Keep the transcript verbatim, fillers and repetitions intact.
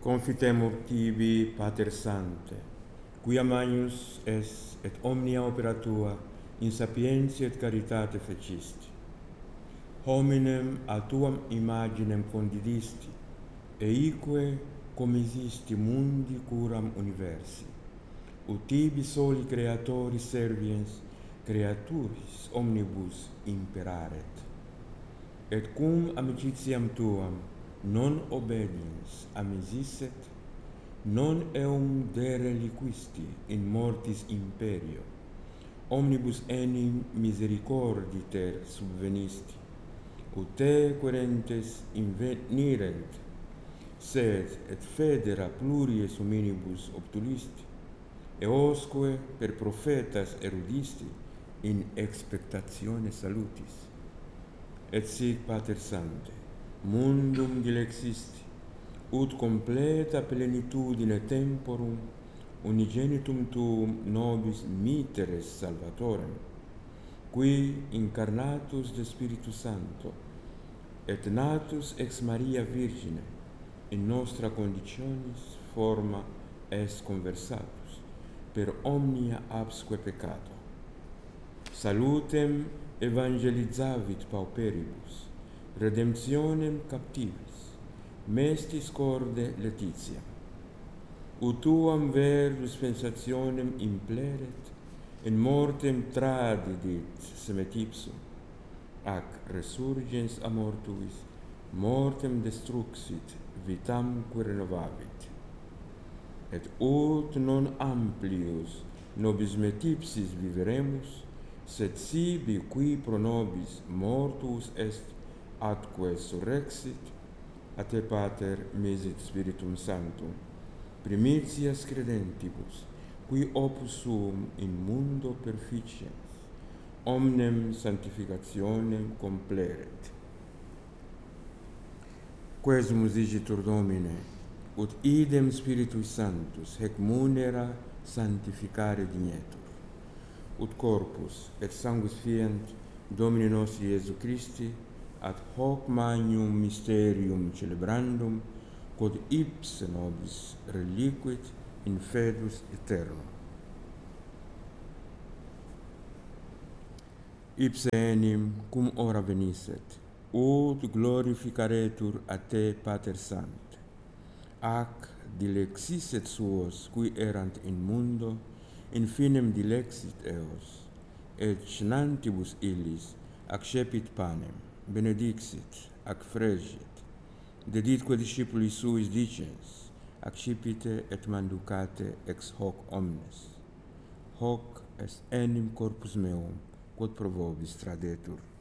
Confitemur tibi, Pater Sancte, quia magnus es et omnia opera tua in sapientia et caritate fecisti. Hominem a tuam imaginem condidisti, eique comisisti mundi curam universi. Ut tibi soli creatori serviens creaturis omnibus imperaret. Et cum amicitiam tuam non obediens amisisset, non eum de reliquisti in mortis imperio, omnibus enim misericordi ter subvenisti, ut te querentes invenirent, sed et federa pluries hominibus obtulisti, eosque per prophetas erudisti in expectatione salutis. Et sic, Pater Sancte, mundum dilexisti, ut completa plenitudine temporum unigenitum tuum nobis miteres salvatorem, qui incarnatus de Spiritus Sancto et natus ex Maria Virgine in nostra conditionis forma est conversatus per omnia absque peccato. Salutem evangelizavit pauperibus, redemptionem captivis, mestis corde Laetitia. Ut tuam verbus pensationem impleret, in mortem tradidit semet ipsum, ac resurgens a mortuis, mortem destruxit, vitamque renovavit. Et ut non amplius nobis metipsis viveremus, sed sibi qui pro nobis mortuus est atque surrexit, a te, Pater, misit Spiritum Sanctum, primitias credentibus, qui opus suum in mundo perficiens, omnem sanctificationem compleret. Quesumus digitur Domine, ut idem Spiritus Sanctus hec munera sanctificare dignetur, ut corpus et sanguis fiant Domini nostri Iesu Christi ad hoc magnum mysterium celebrandum, quod ipse nobis reliquit in fidus aeternum. Ipse enim cum ora venisset, ut glorificaretur a te, Pater Sancte, ac dilexisset suos qui erant in mundo, in finem dilexit eos, et cenantibus illis accepit panem, benedixit, ac fregit, deditque discipulis suis dicens, accipite et manducate ex hoc omnes. Hoc est enim corpus meum, quod pro vobis tradetur.